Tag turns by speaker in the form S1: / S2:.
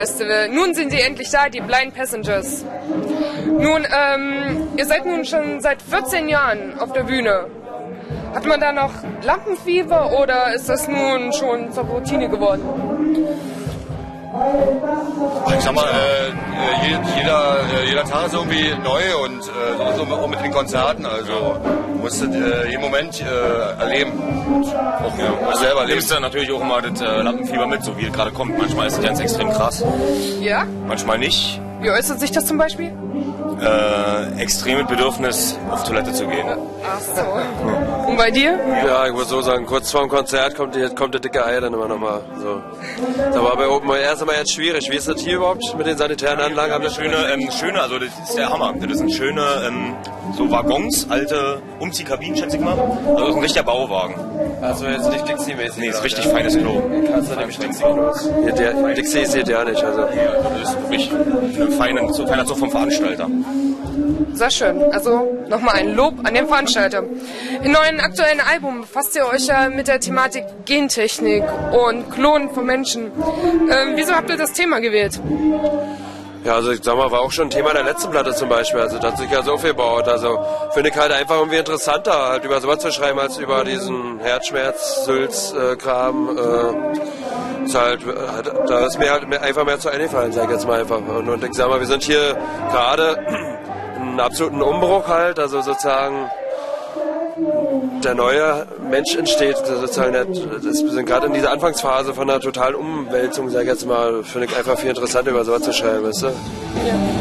S1: Festival. Nun sind sie endlich da, die Blind Passengers. Nun, ihr seid nun schon seit 14 Jahren auf der Bühne. Hat man da noch Lampenfieber oder ist das nun schon zur Routine geworden?
S2: Ich sag mal, jeder Tag ist irgendwie neu und so auch mit den Konzerten. Also musst du jeden Moment erleben. Auch selber erleben.
S3: Nimmst du natürlich auch immer das Lampenfieber mit, so wie es gerade kommt. Manchmal ist es ganz extrem krass.
S1: Ja?
S3: Manchmal nicht.
S1: Wie äußert sich das zum Beispiel?
S3: Extremes Bedürfnis, auf Toilette zu gehen.
S1: Ach so. Und bei dir?
S4: Ja, ich muss so sagen, kurz vor dem Konzert kommt der dicke Ei dann immer nochmal. So. Das war bei Open Air erst einmal jetzt schwierig. Wie ist das hier überhaupt mit den sanitären Anlagen?
S3: Schöne, also das ist der Hammer. Das sind schöne so Waggons, alte Umziehkabinen, schätze ich mal. Also das ist ein richtiger Bauwagen.
S4: Also jetzt nicht Dixie-mäßig?
S3: Nee, ist richtig feines Klo.
S4: Kannst du nämlich Dixie-Klos. Dixie ist hier ja nicht. Also.
S3: Das ist wirklich ein feiner Zug vom Veranstalter.
S1: Sehr schön. Also nochmal ein Lob an den Veranstalter. Im neuen aktuellen Album befasst ihr euch ja mit der Thematik Gentechnik und Klonen von Menschen. Wieso habt ihr das Thema gewählt?
S4: Ja, also ich sag mal, war auch schon Thema der letzten Platte zum Beispiel. Also das hat sich ja so viel gebaut. Also finde ich halt einfach irgendwie interessanter, halt über sowas zu schreiben, als über diesen Herzschmerz-Sülz-Kram. Ist halt, da ist mir halt einfach mehr zu eingefallen, sag ich jetzt mal einfach. Und ich sag mal, wir sind hier gerade einen absoluten Umbruch halt, also sozusagen der neue Mensch entsteht, sozusagen, wir sind gerade in dieser Anfangsphase von einer totalen Umwälzung, sag ich jetzt mal, finde ich einfach viel interessanter über sowas zu schreiben, weißt du?
S1: Ja.